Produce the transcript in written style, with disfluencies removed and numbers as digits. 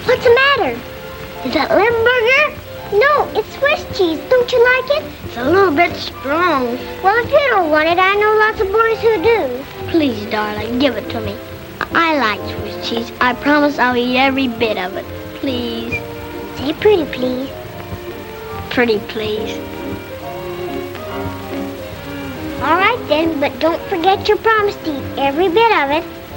What's the matter? Is that Limburger? No, it's Swiss cheese. Don't you like it? It's a little bit strong. Well, if you don't want it, I know lots of boys who do. Please, darling, give it to me. I like Swiss cheese. I promise I'll eat every bit of it. Please. Say pretty, please. Pretty, please. All right, then, but don't forget your promise to eat every bit of it.